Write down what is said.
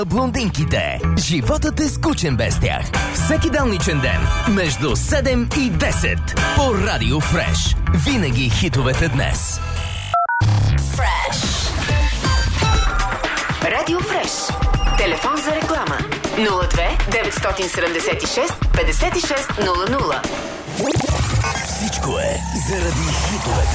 Блондинките. Животът е скучен без тях. Всеки делничен ден между 7 и 10 по Радио Фреш. Винаги хитовете днес. Фреш. Радио Фреш. Телефон за реклама 02 976 56 00. Всичко е заради хитовете.